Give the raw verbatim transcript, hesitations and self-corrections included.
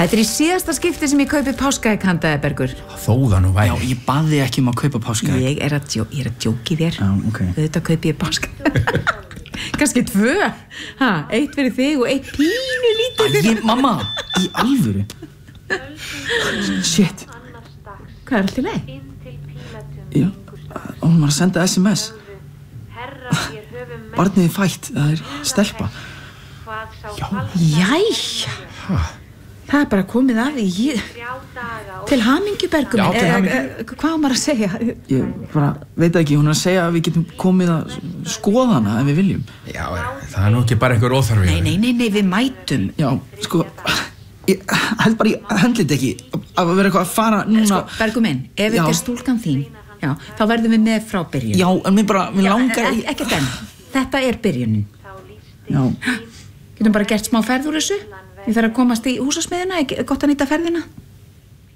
Þetta er í síðasta skipti sem ég kaupi páskaegg handa þér, Bergur. Þó það nú væri. Já, ég bað þig ekki um að kaupa páskaegg. Ég er að, djó, ég er að djóki þér. Já, ok. Þetta kaupi ég páskaegg. Kannski tvö. Ha, eitt fyrir þig og eitt pínu lítið. Æ, ég, mamma, í alvöru. Shit. Hvað er alltaf leið? Já, hún var að senda S M S. Barnið er fætt, það er stelpa. Já, jæja. Það er bara komið af því. Ég... Til hamingju, Bergur minn. Já, til hamingju. E, e, hvað á maður að segja? Ég bara veit ekki, hún er að segja að við getum komið að skoða hana ef við viljum. Já, það er nú ekki bara einhver óþarfi. Nei, nei, nei, nei, við mætum. Já, sko, ég held bara ég hendlit ekki að vera eitthvað að fara núna. Sko, Bergur minn, ef þetta er stúlkan þín, já, þá verðum við með frá byrjun. Já, en mér bara, mér langar... Já, ekkert enn. Þetta er byrjunin. Já. Getum bara gert smá ferð úr þessu. Ég þarf að komast í húsasmiðina, gott að nýta ferðina.